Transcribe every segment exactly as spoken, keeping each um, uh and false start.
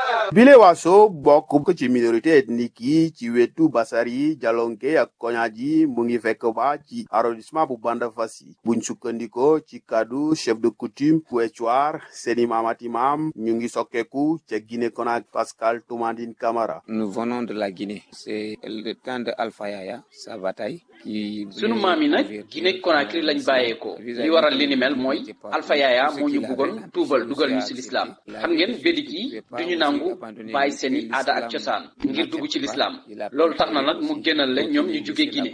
bile waaso bokk ci minorité ethnique yi ci wetu Basari Jalonke ak Koñaaji mu ngi fekk ba ci arrondissement bu Bandafassi buñ sukkandiko ci kaddu chef de coutume bu Éthiouar Seni Mamati Mam ñu ngi sokkeku ca Guinée Conakry Pascal Toumandine Camara. Nous venons de la Guinée, c'est le temps de Alpha Yaya sa bataille. sunu maam yi nag Guinée Conakry lañ bàyyeekoo li waral li ni mel mooy Alpha Yaya moo ñu bëggoon tuubal dugal ñu ci lislaam xam ngeen bédik yi duñu nangu bàyyi seeni aada ak cosaan ngir dugg ci lislaam loolu tax na nag mu gënal leen ñoom ñu jóge Guinée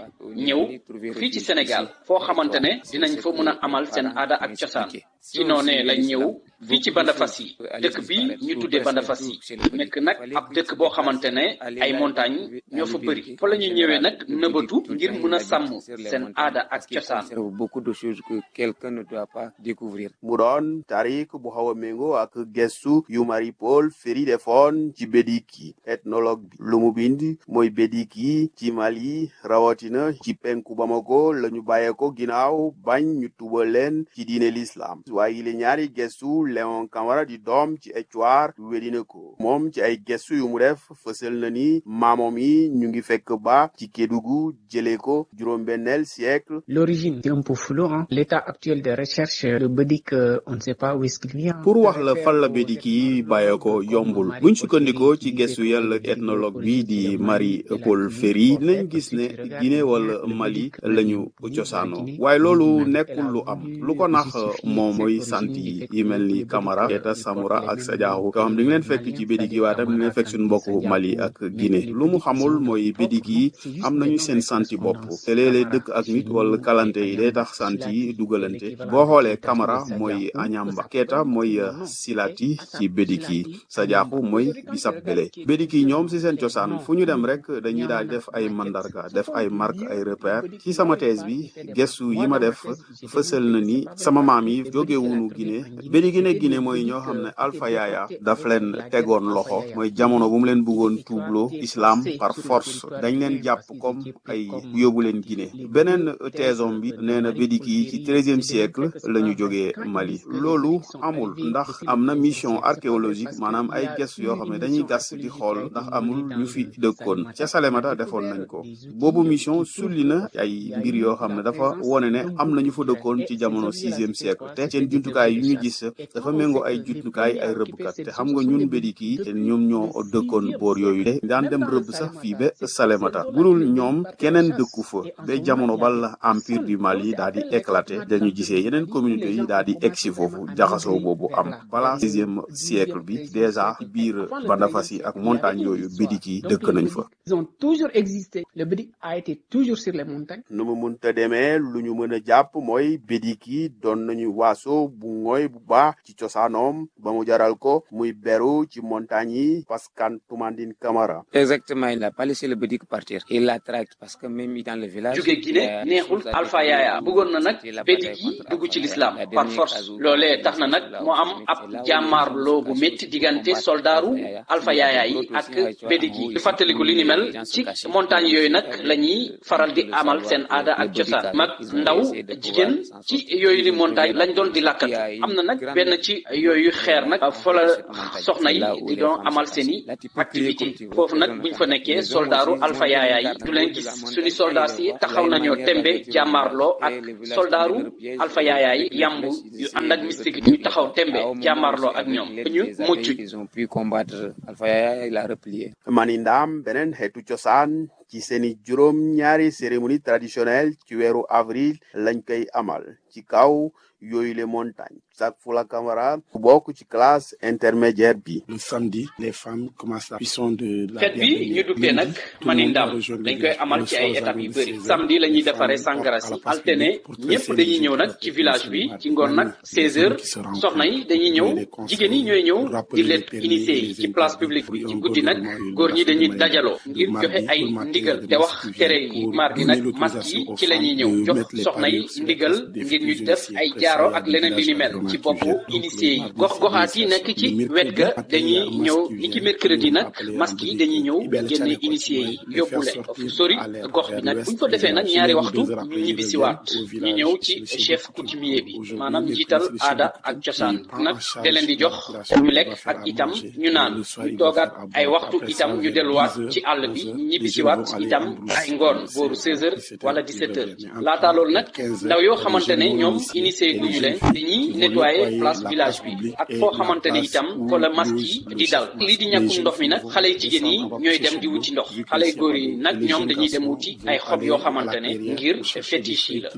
ñëw fii ci Sénégal foo xamante ne dinañ fa mën a amal seen aada ak cosaan ci noonee lañ ñëw fii ci Bandafassi dëkk bi ñu tuddee Bandafassi nekk nag ab dëkk boo xamante ne ay montagne ñoo fa bëri fa la ñu ñëwee nag nëbatu ngir mën a sàmm seen aada ak cosaan. Beaucoup de choses que quelqu'un ne doit pas découvrir. mu doon tarik bu xaw a méngoo ak gestu yu Marie Paul Ferry defoon ci bédik yi ethnologue bi lu mu bind mooy bédik yi ci Mali rawatina ci penku Bamako la ñu bàyyeeko ginnaaw bañ ñu tubal leen ci diine l'islam waaye li ñaari gestu Léon Camara di doom ci Éthiouar wedina ko moom ci ay gestu yu mu def fësal na ni maamoom yi ñu ngi fekk ba ci Kédougou jëlee ko juróom-benneel siècle. L'origine est un peu floue, hein. L'état actuel de recherche de bédik on ne sait pas où est-ce qu'il vient. pour wax la fan la bédik yi bàyyeeko yombul buñ sukkandikoo ci gestu yàlla ethnologue bi di Marie Paul Ferry dinañ gis ne Guinée wala Mali lañu cosaanoo waaye loolu nekkul lu am lu ko nax moom mooy sant yi yi mel ni Camara Keita Samoura ak Sadiakhou nga xam di nga leen fekk ci bédik yi waaye tam di nga leen fekk suñu mbokku Mali ak Guinée lu mu xamul mooy bédik yi am nañu seen santi bopp te léeg-léeg dëkk ak nit wala kalante yi day tax sant yi dugalante boo xoolee Camara mooy Añamba Keita mooy Silati ci bédik yi Sadiakhou mooy Bisap Bele bédik yi ñoom si seen cosaan fu ñu dem rek dañuy daal def ay mandarga def ay marque ay repère ci sama thèse bi gestu yi ma def fësal na ni sama maam yi jóge wunu Guinée bédik yi ne Guinée mooy ñoo xam ne Alpha Yaya daf leen tegoon loxo mooy jamono bu mu leen bëggoon tuubloo islam par force dañ leen jàpp comme ay yóbbu leen Guinée beneen thèsom bi nee na bédik yi ci treizième siècle la ñu jógee Mali loolu amul ndax am na mission archéologique maanaam ay gestu yoo xam ne dañuy gas di xool ndax amul ñu fi dëkkoon ca Salémata defoon nañ ko boobu mission sulli na ay mbir yoo xam ne dafa wone ne am nañu fa dëkkoon ci jamono sixième siècle te seen jumtukaay yu ñu gis dafa méngoo ay jumtukaay ay rëbbkat te xam nga ñun bédik yi te ñoom ñoo dëkkoon boor yooyu de daan dem rëbb sax fii ba Salémata budul ñoom keneen dëkku fa ba jamono bal empire du Mali daal di éclaté dañu gisee yeneen communauté yi daal di egsi foofu jaxasoo boobu am balaa sixième siècle bi déjà biir Bandafassi ak montagne yooyu bédik yi dëkk nañ fa. Ils ont toujours existé. Le bédik a été toujours sur les montagnes. nu mu munta demee lu ñu mën a jàpp mooy bédik yi doon nañu waaso bu ngooy bu baax ci cosaanoom ba mu jaral ko muy beru ci montagne yi Pascal Toumandine Camara. Exactement, il n'a pas laissé le bédik partir. Il l'a traqué parce que même dans le village. jóge Guinée neexul Alpha Yaya bëggoon na nag bédik yi dugg ci l'islam par force loolee tax na nag moo am ab jàmmaarloo bu métti diggante soldaaru Alpha Yaya yi ak bédik yi di fàttaliku li ni mel ci montagne yooyu nag la ñuy faral di amal seen aada ak cosaan mag ndaw jigéen ci yooyu li montagne lañ doon di làkkat am na nag benn ci yooyu xeer nag fa la soxna yi di doon amal seeni activité foofu nag buñ fa nekkee soldaaru Alpha Yaya yi du leen gis suñu soldat si taxaw nañoo tembe jàmmaarloo ak soldaaru Alpha Yaya yi yambu yu ànd ak mystique ñu taxaw tembe jàmmaarloo ak ñoom ñu mucc. Ils ont pu combattre Alpha Yaya, il a replié. Manindaam beneen xeetu cosaan ci seeni juróom ñaari cérémonie traditionnelle ci weeru avril lañ koy amal ci kaw yooyu les montagnes Jacques Fula Camara ku bokk ci classe intermédiaire bi. Le samedi, les femmes commencent la cuisson de la fête bi ñu duppee nag Manindaam dañ koy amal ci ay étapes yu bëri samedi la ñuy defaree sangara si altene ñëpp dañuy ñëw nag ci village bi ci ngoon nag seize heures soxna yi dañuy ñëw jigéen yi ñooy ñëw di leen initier ci place publique bi ci guddi nag góor ñi dañuy dajaloo ngir joxe ay ndigal te wax tere yi mardi nag masque yi ci la ñuy ñëw jox soxna yi ndigal ngir ñu def ay jaaro ak leneen li ni mel ci boppu initié yi gox goxaat yi nekk ci wet ga dañuy ñëw ni ki mercredi nag masque yi dañuy ñëw génne initié yi yóbbu leen fu sori gox bi nag buñ ko defee nag ñaari waxtu ñu ñibbisiwaat ñu ñëw ci chef coutumier bi maanaam njiital aada ak cosaan nag da leen di jox ñu lekk ak itam ñu naan ñu toogaat ay waxtu itam ñu delluwaat ci àll bi ñibbisiwaat itam ay ngoon booru seize heures wala dix-sept heures laata loolu nag ndaw yoo xamante ne ñoom initié guñu leen dañuy nettoyer place village bi ak foo xamante ne itam fa la masque yi di dal lii di ñàkkum ndox mi nag xale yu jigéen yi ñooy dem di wuti ndox xale yu góor yi nag ñoom dañuy dem wuti ay xob yoo xamante ne ngir fétiche yi la.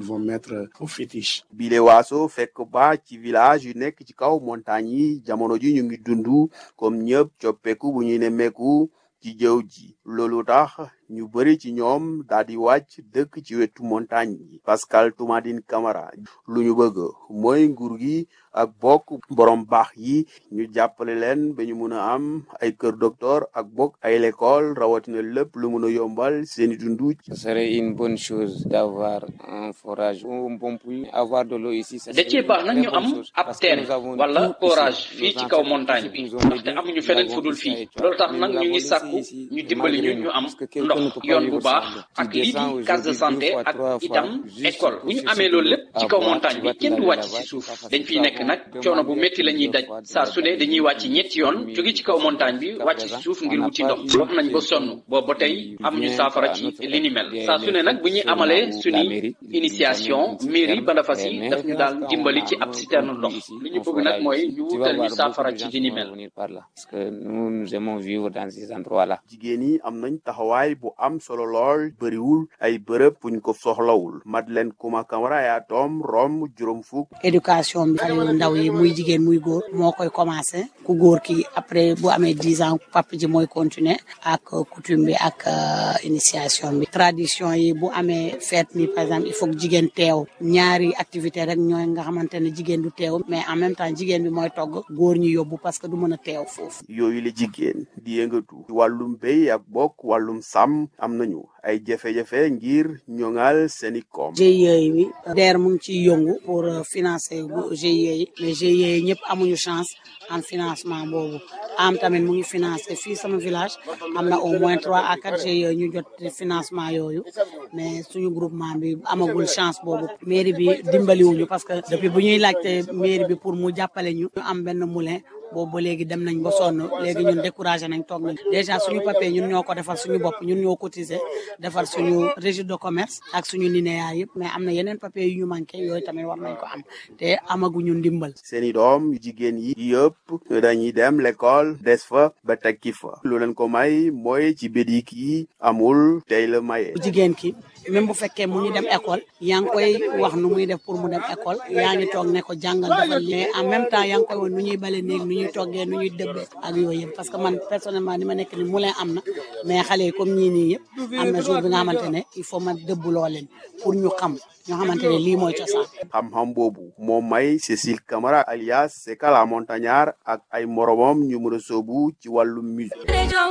bile waaso fekk ba ci village yu nekk ci kaw montagne yi jamono ji ñu ngi dund comme ñëpp coppeeku bu ñuy nemmeeku ci jëw ji loolu tax ñu bëri ci ñoom daal di wàcc dëkk ci wetu montagne yi Pascal Toumadine Camara lu ñu bëgg mooy nguur gi ak bokk borom baax yi ñu jàppale leen ba ñu mun a am ay kër docteur ak bokk ay l'école rawatina lépp lu mun a yombal seeni dundu. Ce serait une bonne chose d'avoir un forage ou un bon puits, avoir de l'eau ici. da cee baax nag ñu am ab teen wala forage fii ci kaw montagne bi ndaxte amuñu feneen fu dul fii loolu tax nag ñu ngi sàkku ñu dimbali ñu ñu am ndox yoon bu baax ak lii di case de santé ak itam école bu ñu amee loolu lépp ci kaw montagne bi kenn du wàcc ci suuf dañ fiy nekk nag coono bu métti la ñuy daj saa su ne dañuy wàcc ñetti yoon jóge ci kaw montagne bi wàcc ci suuf ngir wuti ndox wax nañ ba sonn boobu ba tey amuñu saafara ci li ni mel saa su ne nag bu ñuy amalee suñu initiation mairie Bandafassi daf ñu daal dimbali ci ab citerne ndox li ñu bëgg nag mooy ñu wutal ñu saafara ci li ni mel. Parce que nous nous aimons vivre dans ces endroits-là. jigéen yi am nañ taxawaay bu am solo lool bëriwul ay bërëb buñ ko soxlawul Madeleine Kouma Camara yaa doom rom juróom fukk. éducation bi xale yu ndaw yi muy jigéen muy góor moo koy commencé ku góor ki après bu amee dix ans papa ji mooy continuer ak coutume bi ak initiation bi tradition yi bu amee fête ni par exemple il faut que jigéen teew ñaari activité rek ñooy nga xamante ne jigéen du teew mais en même temps jigéen bi mooy togg góor ñi yóbbu parce que du mën a teew foofu. yooyu la jigéen di yëngatu wàllum béy ak bokk wàllum sàmm am nañu ay jafe-jafe ngir ñoŋal seeni koom. G I E bi D E R mu ngi ciy yëngu pour financer G I E yi mais G I E yi ñëpp amuñu chance am financement boobu am tamit mu ngi financer fii sama village am na au moins trois à quatre G I E ñu jot financement yooyu mais suñu groupement bi amagul chance boobu mairie bi dimbaliwuñu parce que depuis bu ñuy laajte mairie bi pour mu jàppale ñu ñu am benn moulin boobu ba léegi dem nañ ba sonn léegi ñun découragé nañ toog nañ déjà suñu papier ñun ñoo ko defar suñu bopp ñun ñoo cotiser defar suñu registre de commerce ak suñu linéa yëpp mais am na yeneen papier yu ñu manqué yooyu tamit war nañ ko am te amaguñu ndimbal. seeni doom yu jigéen yi yëpp dañuy dem l'école des fa ba tekki fa lu leen ko may mooy ci bédik yi amul tey la maye. jigéen ki même bu fekkee mu ngi dem école yaa ngi koy wax nu muy def pour mu dem école yaa ngi toog ne ko jàngal defal mais en même temps yaa ngi koy woon nu ñuy bale néeg nu ñuy toggee nu ñuy dëbbee ak yooyu yëpp parce que man personnellement ni ma nekk ni moulin am na mais xale yi comme ñii nii yëpp am na jour bi nga xamante ne il faut ma dëbbuloo leen pour ñu xam ñoo xamante ne lii mooy cosaan. xam-xam boobu moo may Cécile Camara alias Seka la montagnard ak ay moromam ñu mën a soobu ci wàllu musique.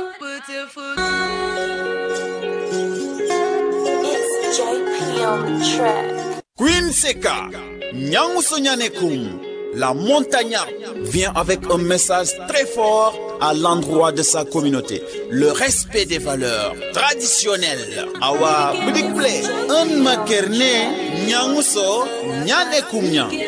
Queen Seka, Nyangu Sonyanekum, la montagnarde, vient avec un message très fort à l'endroit de sa communauté. Le respect des valeurs traditionnelles. Awa Bidikple, un makerne, Nyangu So, Nyanekum Nyang.